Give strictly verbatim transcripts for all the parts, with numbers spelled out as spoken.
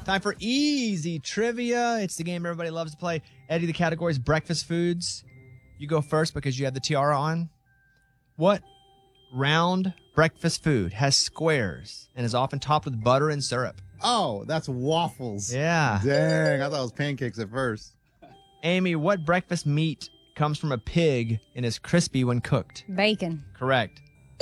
Time for easy trivia. It's the game everybody loves to play. Eddie, the category is breakfast foods. You go first because you have the tiara on. What round breakfast food has squares and is often topped with butter and syrup? Oh, that's waffles. Yeah. Dang, I thought it was pancakes at first. Amy, what breakfast meat comes from a pig and is crispy when cooked? Bacon. Correct.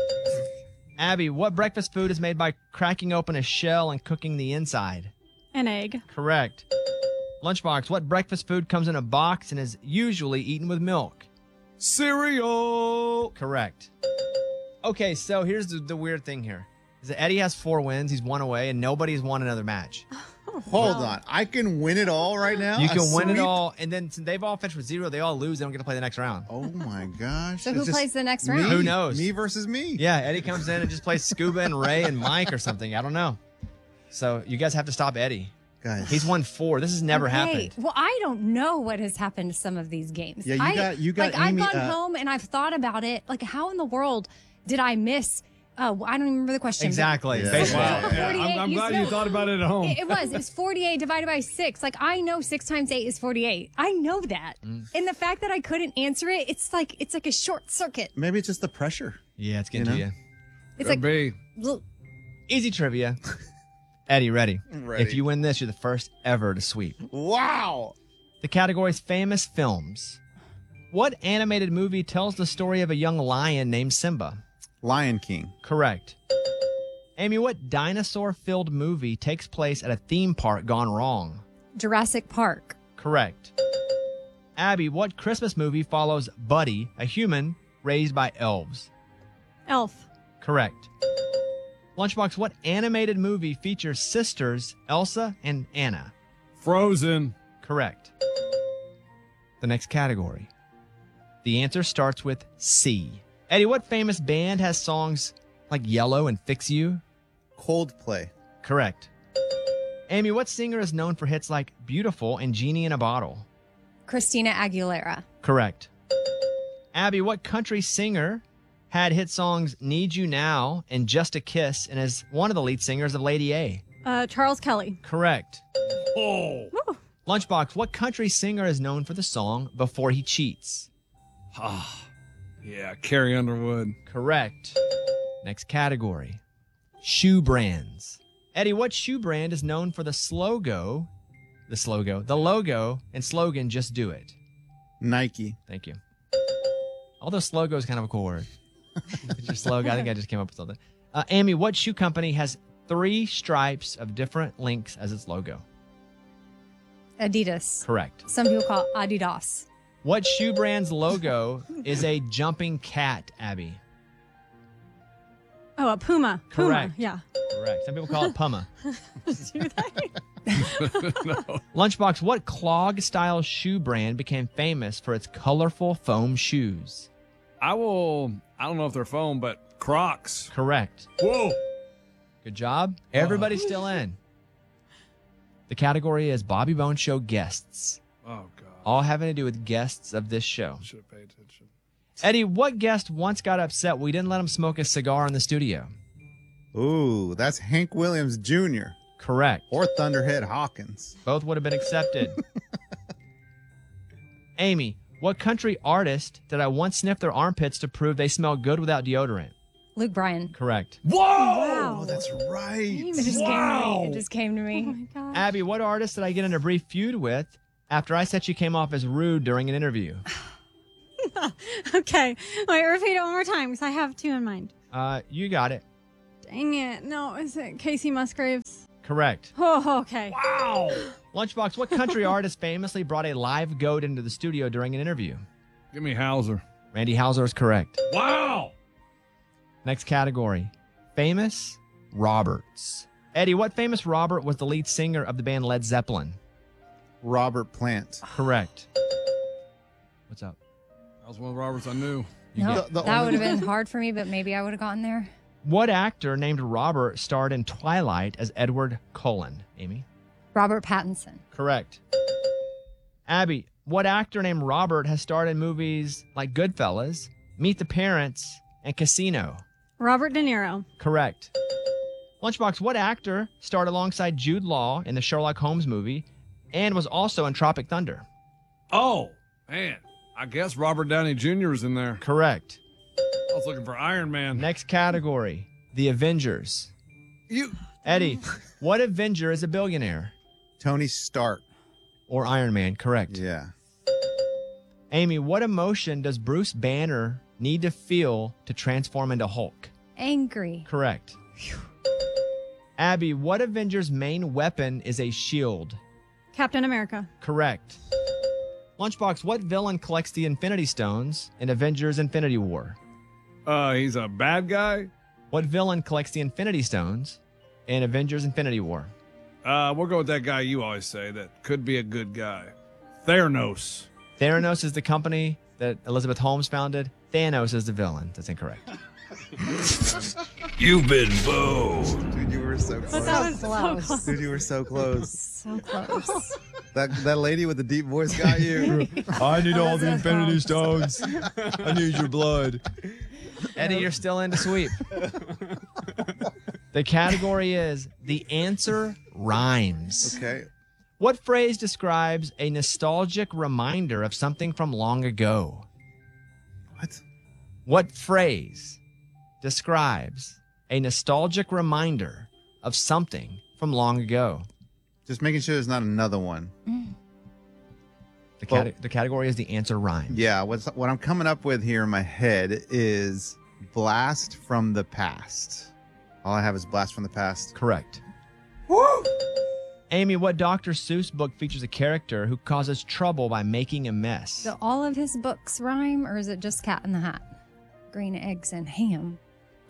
Abby, what breakfast food is made by cracking open a shell and cooking the inside? An egg. Correct. Lunchbox, what breakfast food comes in a box and is usually eaten with milk? Cereal. Correct. Okay, so here's the, the weird thing here. Is that Eddie has four wins, he's one away, and nobody's won another match. Hold on. I can win it all right now? You A can win it sweep? all, and then since they've all finished with zero, they all lose, they don't get to play the next round. Oh my gosh. So who It's just plays the next me- round? Who knows? Me versus me. Yeah, Eddie comes in and just plays Scuba and Ray and Mike or something. I don't know. So you guys have to stop Eddie. Guys. He's won four. This has never Okay. happened. Well, I don't know what has happened to some of these games. Yeah, you I, got- you got like I've Amy, gone uh, home and I've thought about it. Like, how in the world did I miss? Oh, I don't even remember the question. but- Exactly. Yeah. Baseball. Wow. Yeah, I'm, forty-eight, I'm you glad know- you thought about it at home. It, it was. It was forty-eight divided by six. Like, I know six times eight is forty-eight. I know that. Mm. And the fact that I couldn't answer it, it's like it's like a short circuit. Maybe it's just the pressure. Yeah, it's getting You to know? you. It's Could like be. l- Easy trivia. Eddie, ready? Ready. If you win this, you're the first ever to sweep. Wow. The category is famous films. What animated movie tells the story of a young lion named Simba? Lion King. Correct. Amy, what dinosaur-filled movie takes place at a theme park gone wrong? Jurassic Park. Correct. Abby, what Christmas movie follows Buddy, a human raised by elves? Elf. Correct. Lunchbox, what animated movie features sisters Elsa and Anna? Frozen. Correct. The next category. The answer starts with C. Eddie, what famous band has songs like Yellow and Fix You? Coldplay. Correct. Amy, what singer is known for hits like Beautiful and Genie in a Bottle? Christina Aguilera. Correct. Abby, what country singer had hit songs Need You Now and Just a Kiss and is one of the lead singers of Lady A? Uh, Charles Kelly. Correct. Oh. Woo. Lunchbox, what country singer is known for the song Before He Cheats? Ah. Yeah, Carrie Underwood. Correct. Next category. Shoe brands. Eddie, what shoe brand is known for the slogo, the slogo, the logo and slogan, Just Do It? Nike. Thank you. Although slogo is kind of a cool word. It's your slogan. I think I just came up with something. Uh, Amy, what shoe company has three stripes of different lengths as its logo? Adidas. Correct. Some people call it Adidas. What shoe brand's logo is a jumping cat, Abby? Oh, a Puma. Puma. Correct. Yeah. Correct. Some people call it Puma. Do they? No. Lunchbox, what clog-style shoe brand became famous for its colorful foam shoes? I will, I don't know if they're foam, but Crocs. Correct. Whoa. Good job. Everybody's still in. The category is Bobby Bones Show guests, Oh, God. all having to do with guests of this show. Should have paid attention. Eddie, what guest once got upset we didn't let him smoke a cigar in the studio? Ooh, that's Hank Williams Junior Correct. or Thunderhead Hawkins. Both would have been accepted. Amy, what country artist did I once sniff their armpits to prove they smell good without deodorant? Luke Bryan. Correct. Whoa. Wow. Oh, that's right. It just Wow. came to me. It just came to Oh me. my gosh. Abby, what artist did I get in a brief feud with after I said she came off as rude during an interview? Okay. Wait, repeat it one more time because I have two in mind. Uh, you got it. Dang it. No, is it Casey Musgraves? Correct. Oh, okay. Wow. Lunchbox, what country artist famously brought a live goat into the studio during an interview? Give me Hauser. Randy Hauser is correct. Wow. Next category, famous Roberts. Eddie, what famous Robert was the lead singer of the band Led Zeppelin? Robert Plant. Correct. What's up? That was one of the Roberts I knew. You No, get- The- the that only- would have been hard for me, but maybe I would have gotten there. What actor named Robert starred in Twilight as Edward Cullen? Amy? Robert Pattinson. Correct. Abby, what actor named Robert has starred in movies like Goodfellas, Meet the Parents, and Casino? Robert De Niro. Correct. Lunchbox, what actor starred alongside Jude Law in the Sherlock Holmes movie and was also in Tropic Thunder? Oh, man. I guess Robert Downey Junior is in there. Correct. I was looking for Iron Man. Next category, the Avengers. You. Eddie, what Avenger is a billionaire? Tony Stark. Or Iron Man, correct. Yeah. Amy, what emotion does Bruce Banner need to feel to transform into Hulk? Angry. Correct. Abby, what Avenger's main weapon is a shield? Captain America. Correct. Lunchbox, what villain collects the Infinity Stones in Avengers Infinity War? Uh, he's a bad guy? What villain collects the Infinity Stones in Avengers Infinity War? Uh, we'll go with that guy you always say that could be a good guy. Theranos. Theranos is the company that Elizabeth Holmes founded. Thanos is the villain. That's incorrect. You've been booed. Dude, you were so But close. that was so Close. close. Dude, you were so close. So close. That that lady with the deep voice got you. I need all the Infinity Stones. I need your blood. Eddie, you're still in to sweep. The category is the answer rhymes. Okay. What phrase describes a nostalgic reminder of something from long ago? What? What phrase describes a nostalgic reminder of something from long ago? Just making sure there's not another one. The, Well- cate- the category is the answer rhymes. Yeah, what's what I'm coming up with here in my head is blast from the past. All I have is blast from the past. Correct. Amy, what Doctor Seuss book features a character who causes trouble by making a mess? Do all of his books rhyme, or is it just Cat in the Hat? Green eggs and ham.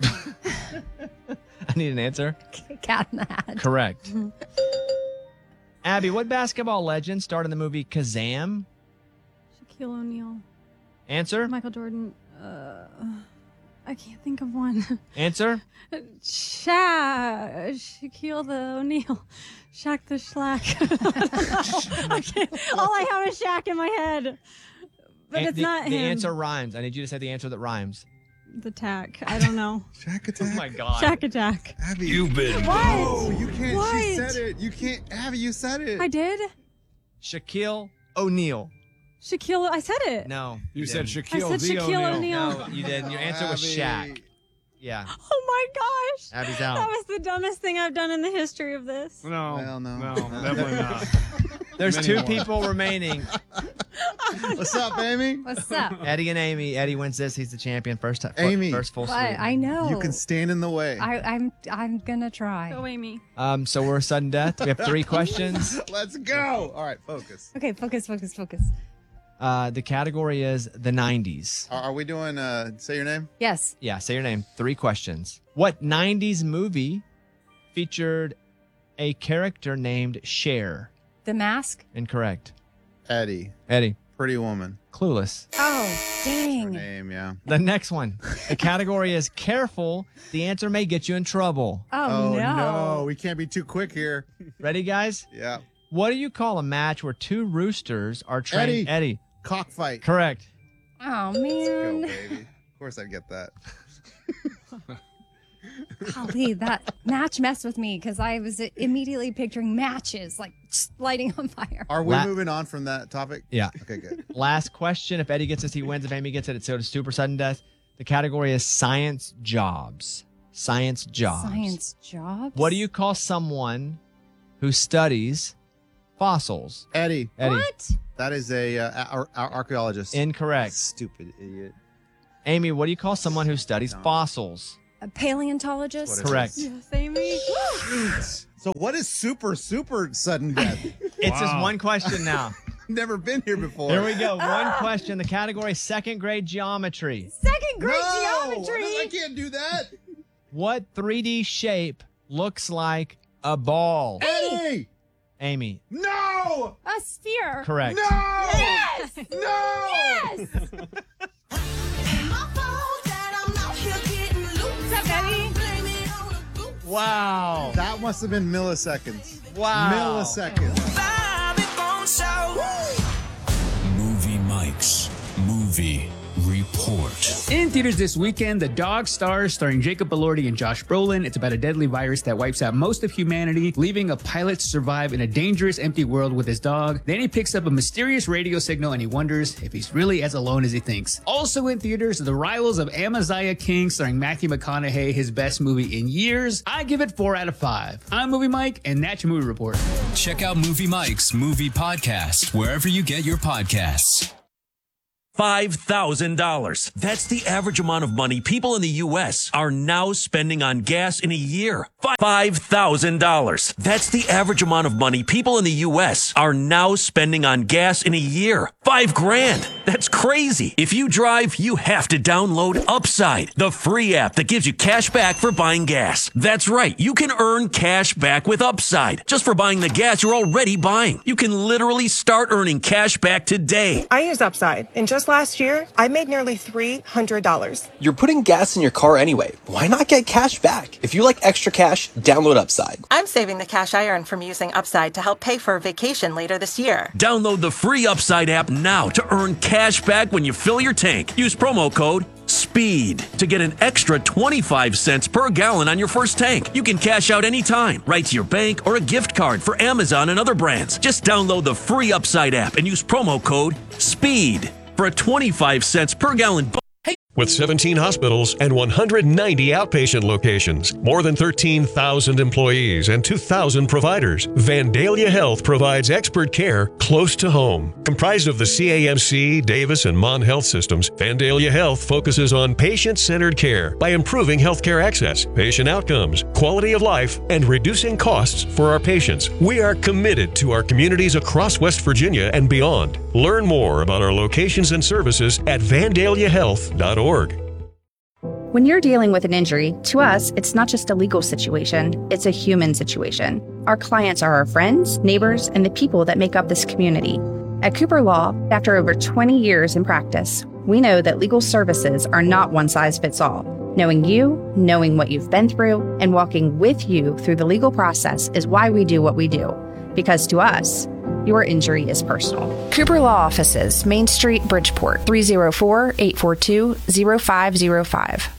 I need an answer. Cat in the Hat. Correct. Abby, what basketball legend starred in the movie Kazam? Shaquille O'Neal. Answer? Michael Jordan. Uh, I can't think of one. Answer? Sha Shaquille the O'Neal. Shaq the Schlack. I can't, all I have is Shaq in my head. But An- it's the, not the him. answer rhymes. I need you to say the answer that rhymes. The tack. I don't know. Shack Oh attack. my God. Shaq attack. Abby. You've been Oh, you can't. She What? said it. You can't. Abby, you said it. I did? Shaquille O'Neal. Shaquille, I said it. No. You said didn't. Shaquille I said the Shaquille O'Neal. O'Neal. No, you didn't. Your answer was Abby. Shaq. Yeah. Oh my gosh. Abby's out. That was the dumbest thing I've done in the history of this. No, Well, no. no, definitely not. There's Many two more. people remaining. What's up, Amy? What's up? Eddie and Amy. Eddie wins this. He's the champion. First time. Amy. First full What? sweep. I know. You can stand in the way. I, I'm I'm gonna try. Go Amy. Um. So we're sudden death. We have three questions. Let's go. All right, focus. Okay, focus, focus, focus. Uh. The category is the nineties. Are, are we doing? Uh, say your name. Yes. Yeah. Say your name. Three questions. What nineties movie featured a character named Cher? The Mask. Incorrect. Eddie. Eddie. Pretty woman. Clueless. Oh, Her dang. name. Yeah. The next one. The category is careful. The answer may get you in trouble. Oh, no. We can't be too quick here. Ready, guys? Yeah. What do you call a match where two roosters are trained? Eddie. Eddie. Cockfight. Correct. Oh, Go, man. baby. Of course I'd get that. Golly, that match messed with me because I was immediately picturing matches like just lighting on fire. Are we La- moving on from that topic? Yeah. Okay, good. Last question. If Eddie gets this, he wins. If Amy gets it, it's so does super sudden death. The category is science jobs. Science jobs. Science jobs? What do you call someone who studies fossils? Eddie, Eddie. What? that is a uh, ar- ar- archaeologist. Incorrect. Stupid idiot. Amy, what do you call someone who studies fossils? A paleontologist? What it Correct. Yes, Amy. So what is super super sudden death? It's just Wow. one question now. Never been here before. Here we go. One question. The category is second grade geometry. Second grade No, geometry. I can't do that. What three D shape looks like a ball? Eddie, Amy. no, A sphere. Correct. no, Yes. no. Yes. What's up, Eddie? Wow. That must have been milliseconds. Wow. Milliseconds. Movie Mike's Movie Report. In theaters this weekend, The Dog Stars, starring Jacob Elordi and Josh Brolin. It's about a deadly virus that wipes out most of humanity, leaving a pilot to survive in a dangerous, empty world with his dog. Then he picks up a mysterious radio signal and he wonders if he's really as alone as he thinks. Also in theaters, The Rivals of Amaziah King, starring Matthew McConaughey, his best movie in years. I give it four out of five. I'm Movie Mike, and that's your movie report. Check out Movie Mike's Movie Podcast wherever you get your podcasts. five thousand dollars. That's the average amount of money people in the U S are now spending on gas in a year. five thousand dollars. That's the average amount of money people in the U S are now spending on gas in a year. Five grand. That's crazy. If you drive, you have to download Upside, the free app that gives you cash back for buying gas. That's right. You can earn cash back with Upside just for buying the gas you're already buying. You can literally start earning cash back today. I use Upside, and just last year, I made nearly three hundred dollars. You're putting gas in your car anyway. Why not get cash back? If you like extra cash, download Upside. I'm saving the cash I earn from using Upside to help pay for a vacation later this year. Download the free Upside app now to earn cash back when you fill your tank. Use promo code SPEED to get an extra twenty-five cents per gallon on your first tank. You can cash out anytime, right to your bank or a gift card for Amazon and other brands. Just download the free Upside app and use promo code SPEED for a twenty-five cents per gallon bonus. With seventeen hospitals and one hundred ninety outpatient locations, more than thirteen thousand employees, and two thousand providers, Vandalia Health provides expert care close to home. Comprised of the C A M C, Davis, and Mon Health systems, Vandalia Health focuses on patient-centered care by improving healthcare access, patient outcomes, quality of life, and reducing costs for our patients. We are committed to our communities across West Virginia and beyond. Learn more about our locations and services at vandalia health dot org. When you're dealing with an injury, to us, it's not just a legal situation, it's a human situation. Our clients are our friends, neighbors, and the people that make up this community. At Cooper Law, after over twenty years in practice, we know that legal services are not one size fits all. Knowing you, knowing what you've been through, and walking with you through the legal process is why we do what we do. Because to us, your injury is personal. Cooper Law Offices, Main Street, Bridgeport, three oh four, eight four two, oh five oh five.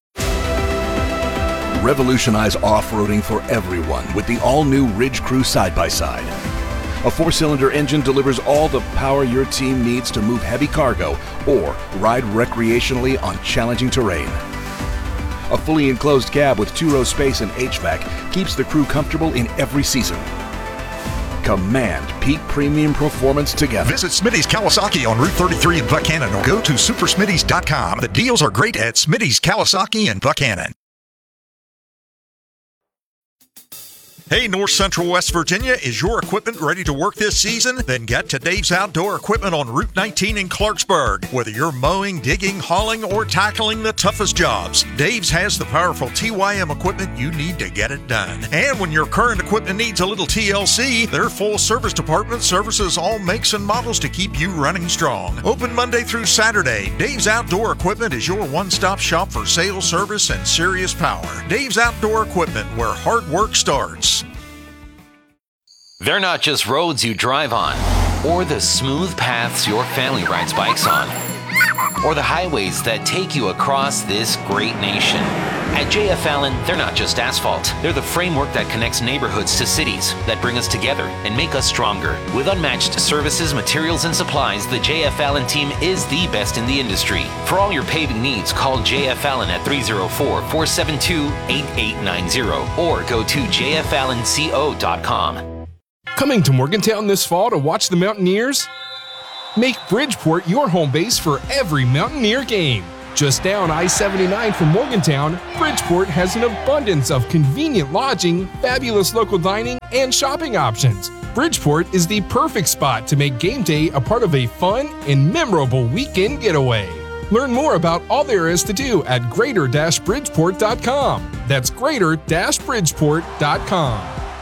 Revolutionize off-roading for everyone with the all-new Ridge Crew side-by-side. A four-cylinder engine delivers all the power your team needs to move heavy cargo or ride recreationally on challenging terrain. A fully enclosed cab with two-row space and H V A C keeps the crew comfortable in every season. Command peak premium performance together. Visit Smitty's Kawasaki on Route thirty-three in Buchanan or go to super smitty's dot com. The deals are great at Smitty's Kawasaki in Buchanan. Hey, North Central West Virginia, is your equipment ready to work this season? Then get to Dave's Outdoor Equipment on Route nineteen in Clarksburg. Whether you're mowing, digging, hauling, or tackling the toughest jobs, Dave's has the powerful T Y M equipment you need to get it done. And when your current equipment needs a little T L C, their full service department services all makes and models to keep you running strong. Open Monday through Saturday, Dave's Outdoor Equipment is your one-stop shop for sales, service, and serious power. Dave's Outdoor Equipment, where hard work starts. They're not just roads you drive on, or the smooth paths your family rides bikes on, or the highways that take you across this great nation. At J F Allen, they're not just asphalt. They're the framework that connects neighborhoods to cities, that bring us together and make us stronger. With unmatched services, materials, and supplies, the J F Allen team is the best in the industry. For all your paving needs, call J F Allen at three oh four, four seven two, eight eight nine oh or go to j f allen co dot com. Coming to Morgantown this fall to watch the Mountaineers? Make Bridgeport your home base for every Mountaineer game. Just down I seventy-nine from Morgantown, Bridgeport has an abundance of convenient lodging, fabulous local dining, and shopping options. Bridgeport is the perfect spot to make game day a part of a fun and memorable weekend getaway. Learn more about all there is to do at greater dash bridgeport dot com. That's greater dash bridgeport dot com.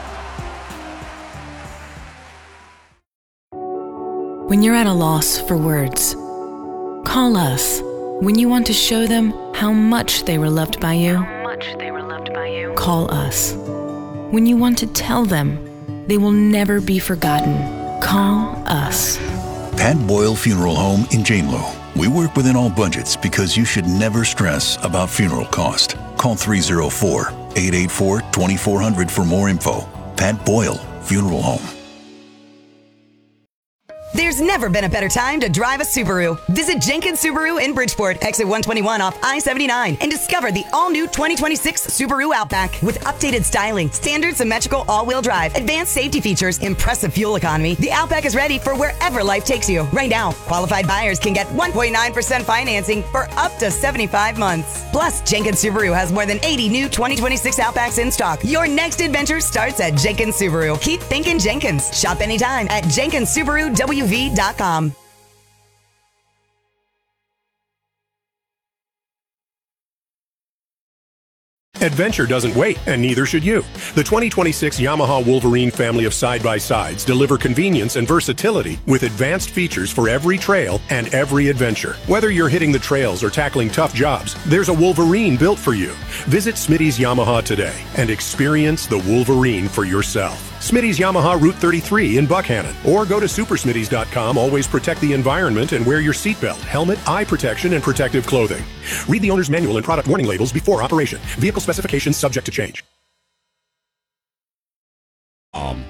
When you're at a loss for words, call us. When you want to show them how much they were loved by you, how much they were loved by you, call us. When you want to tell them they will never be forgotten, call us. Pat Boyle Funeral Home in Janelo. We work within all budgets because you should never stress about funeral cost. Call three oh four, eight eight four, two four zero zero for more info. Pat Boyle Funeral Home. There's never been a better time to drive a Subaru. Visit Jenkins Subaru in Bridgeport, exit one twenty-one off I seventy-nine, and discover the all-new twenty twenty-six Subaru Outback. With updated styling, standard symmetrical all-wheel drive, advanced safety features, impressive fuel economy, the Outback is ready for wherever life takes you. Right now, qualified buyers can get one point nine percent financing for up to seventy-five months. Plus, Jenkins Subaru has more than eighty new twenty twenty-six Outbacks in stock. Your next adventure starts at Jenkins Subaru. Keep thinking Jenkins. Shop anytime at Jenkins Subaru W V dot com. Adventure doesn't wait, and neither should you. The twenty twenty-six Yamaha Wolverine family of side-by-sides deliver convenience and versatility with advanced features for every trail and every adventure. Whether you're hitting the trails or tackling tough jobs, there's a Wolverine built for you. Visit Smitty's Yamaha today and experience the Wolverine for yourself. Smitty's Yamaha Route thirty-three in Buckhannon. Or go to super smitty's dot com. Always protect the environment and wear your seatbelt, helmet, eye protection, and protective clothing. Read the owner's manual and product warning labels before operation. Vehicle specifications subject to change. Um.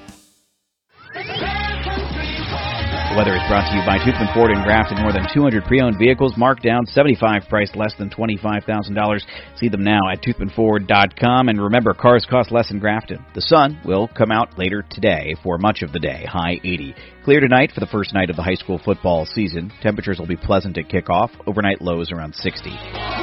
The weather is brought to you by Toothman Ford in Grafton. More than two hundred pre-owned vehicles marked down, seventy-five priced less than twenty-five thousand dollars. See them now at toothman ford dot com. And remember, cars cost less in Grafton. The sun will come out later today for much of the day, high eighty. Clear tonight for the first night of the high school football season. Temperatures will be pleasant at kickoff. Overnight lows around sixty.